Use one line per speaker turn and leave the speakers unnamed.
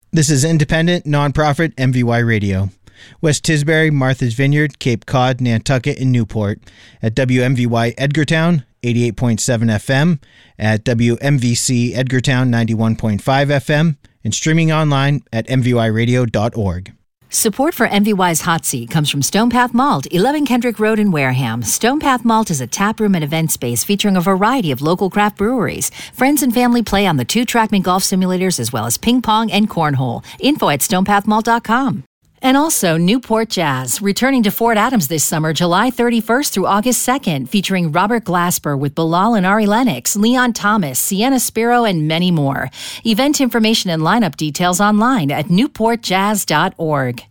This is independent, nonprofit MVY Radio. West Tisbury, Martha's Vineyard, Cape Cod, Nantucket, and Newport. At WMVY Edgartown, 88.7 FM. At WMVC Edgartown, 91.5 FM. And streaming online at mvyradio.org.
Support for MVY's Hot Seat comes from Stonepath Malt, 11 Kendrick Road in Wareham. Stonepath Malt is a taproom and event space featuring a variety of local craft breweries. Friends and family play on the 2 Trackman golf simulators as well as ping pong and cornhole. Info at stonepathmalt.com. And also Newport Jazz, returning to Fort Adams this summer, July 31st through August 2nd, featuring Robert Glasper with Bilal and Ari Lennox, Leon Thomas, Sienna Spiro, and many more. Event information and lineup details online at newportjazz.org.